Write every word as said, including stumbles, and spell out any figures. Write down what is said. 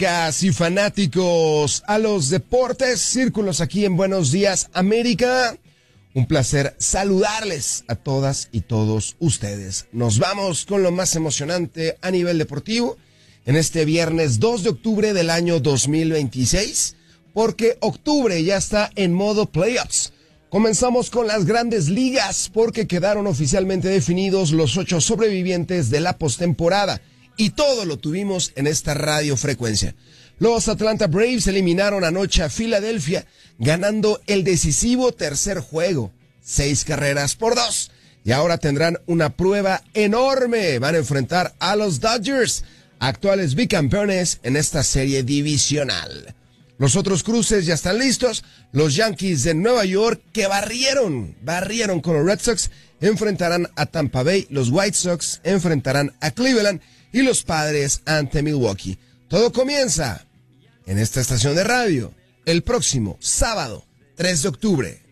Casi fanáticos a los deportes, círculos aquí en Buenos Días América. Un placer saludarles a todas y todos ustedes. Nos vamos con lo más emocionante a nivel deportivo en este viernes dos de octubre del año dos mil veintiséis, porque octubre ya está en modo playoffs. Comenzamos con las grandes ligas porque quedaron oficialmente definidos los ocho sobrevivientes de la postemporada. Y todo lo tuvimos en esta radiofrecuencia. Los Atlanta Braves eliminaron anoche a Filadelfia, ganando el decisivo tercer juego, seis carreras por dos. Y ahora tendrán una prueba enorme. Van a enfrentar a los Dodgers, actuales bicampeones en esta serie divisional. Los otros cruces ya están listos. Los Yankees de Nueva York, que barrieron, barrieron con los Red Sox, enfrentarán a Tampa Bay. Los White Sox enfrentarán a Cleveland. Y los Padres ante Milwaukee. Todo comienza en esta estación de radio el próximo sábado tres de octubre.